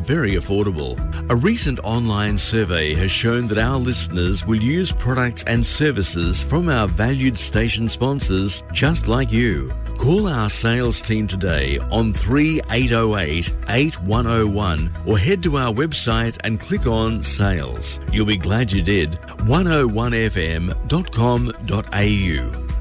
very affordable. A recent online survey has shown that our listeners will use products and services from our valued station sponsors just like you. Call our sales team today on 3808 8101 or head to our website and click on Sales. You'll be glad you did. 101fm.com.au.